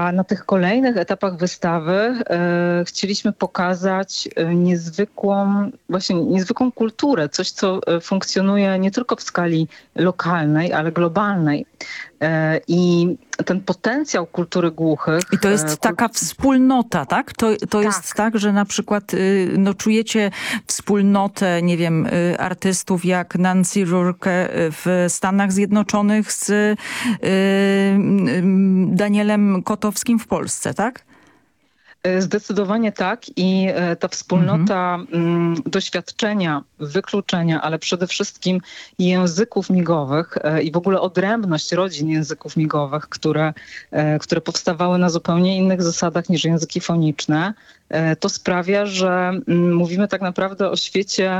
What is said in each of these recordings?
A na tych kolejnych etapach wystawy chcieliśmy pokazać niezwykłą kulturę, coś co funkcjonuje nie tylko w skali lokalnej, ale globalnej. I ten potencjał kultury głuchych... I to jest taka wspólnota, tak? To jest tak, że na przykład czujecie wspólnotę, nie wiem, artystów jak Nancy Rourke w Stanach Zjednoczonych z Danielem Kotowskim w Polsce, tak? Zdecydowanie tak i ta wspólnota doświadczenia, wykluczenia, ale przede wszystkim języków migowych i w ogóle odrębność rodzin języków migowych, które powstawały na zupełnie innych zasadach niż języki foniczne, to sprawia, że mówimy tak naprawdę o świecie,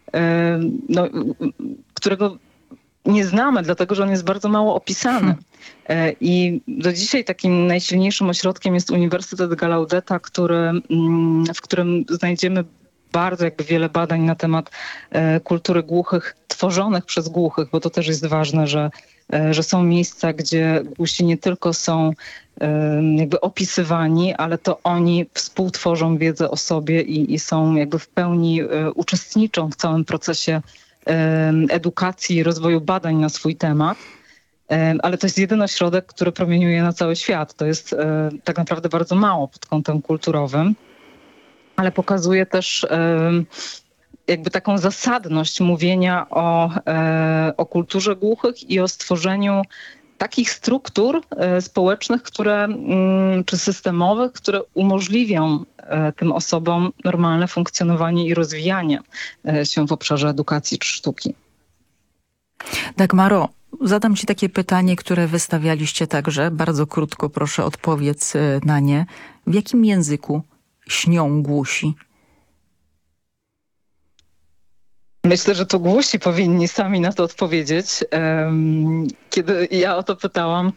którego nie znamy, dlatego że on jest bardzo mało opisany. I do dzisiaj takim najsilniejszym ośrodkiem jest Uniwersytet Gallaudeta, w którym znajdziemy bardzo wiele badań na temat kultury głuchych, tworzonych przez głuchych, bo to też jest ważne, że są miejsca, gdzie głusi nie tylko są opisywani, ale to oni współtworzą wiedzę o sobie i są w pełni uczestniczą w całym procesie edukacji i rozwoju badań na swój temat. Ale to jest jedyny ośrodek, który promieniuje na cały świat. To jest tak naprawdę bardzo mało pod kątem kulturowym, ale pokazuje też taką zasadność mówienia o kulturze głuchych i o stworzeniu takich struktur społecznych, czy systemowych, które umożliwią tym osobom normalne funkcjonowanie i rozwijanie się w obszarze edukacji czy sztuki. Dagmaro, zadam ci takie pytanie, które wystawialiście także. Bardzo krótko, proszę, odpowiedz na nie. W jakim języku śnią głusi? Myślę, że to głusi powinni sami na to odpowiedzieć. Kiedy ja o to pytałam,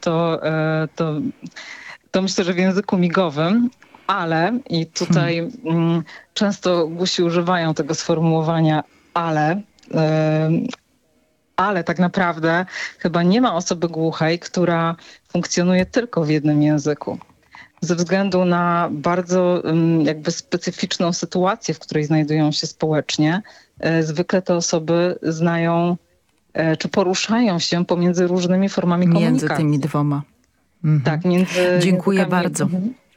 to myślę, że w języku migowym, ale i tutaj często głusi używają tego sformułowania ale tak naprawdę chyba nie ma osoby głuchej, która funkcjonuje tylko w jednym języku. Ze względu na bardzo specyficzną sytuację, w której znajdują się społecznie, zwykle te osoby znają czy poruszają się pomiędzy różnymi formami komunikacji. Między tymi dwoma. Tak, między... Dziękuję bardzo.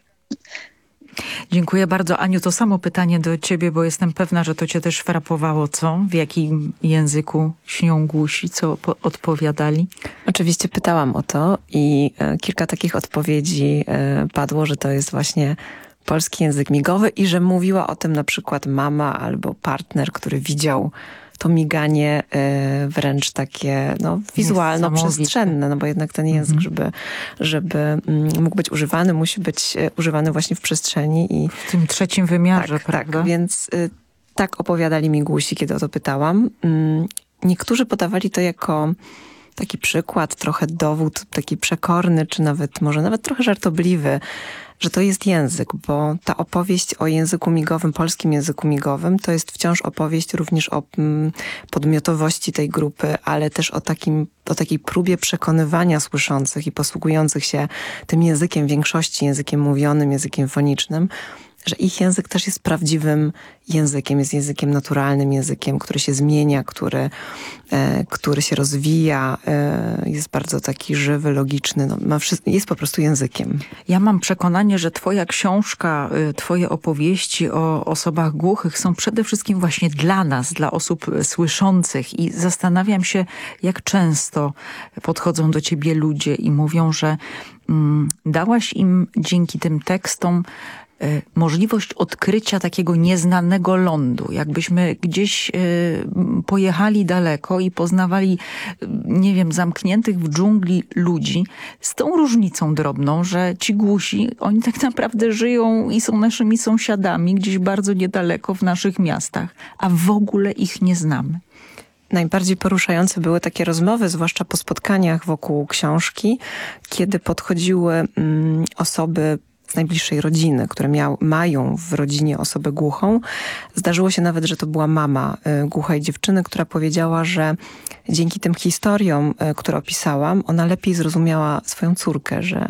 Dziękuję bardzo. Aniu, to samo pytanie do ciebie, bo jestem pewna, że to cię też frapowało, co? W jakim języku śnią głusi? Co odpowiadali? Oczywiście pytałam o to i kilka takich odpowiedzi padło, że to jest właśnie polski język migowy i że mówiła o tym na przykład mama albo partner, który widział to miganie wręcz takie wizualno-przestrzenne, bo jednak ten język, żeby mógł być używany, musi być używany właśnie w przestrzeni. W tym trzecim wymiarze, prawda? Tak, więc tak opowiadali mi głusi, kiedy o to pytałam. Niektórzy podawali to jako taki przykład, trochę dowód, taki przekorny, czy może nawet trochę żartobliwy, że to jest język, bo ta opowieść o języku migowym, polskim języku migowym, to jest wciąż opowieść również o podmiotowości tej grupy, ale też o takiej próbie przekonywania słyszących i posługujących się tym językiem większości, językiem mówionym, językiem fonicznym, że ich język też jest prawdziwym językiem, jest językiem naturalnym, językiem, który się zmienia, który się rozwija, jest bardzo taki żywy, logiczny, jest po prostu językiem. Ja mam przekonanie, że twoja książka, twoje opowieści o osobach głuchych są przede wszystkim właśnie dla nas, dla osób słyszących i zastanawiam się, jak często podchodzą do ciebie ludzie i mówią, że dałaś im dzięki tym tekstom możliwość odkrycia takiego nieznanego lądu. Jakbyśmy gdzieś pojechali daleko i poznawali, nie wiem, zamkniętych w dżungli ludzi z tą różnicą drobną, że ci głusi, oni tak naprawdę żyją i są naszymi sąsiadami gdzieś bardzo niedaleko w naszych miastach, a w ogóle ich nie znamy. Najbardziej poruszające były takie rozmowy, zwłaszcza po spotkaniach wokół książki, kiedy podchodziły osoby z najbliższej rodziny, które mają w rodzinie osobę głuchą. Zdarzyło się nawet, że to była mama głuchej dziewczyny, która powiedziała, że dzięki tym historiom, które opisałam, ona lepiej zrozumiała swoją córkę, że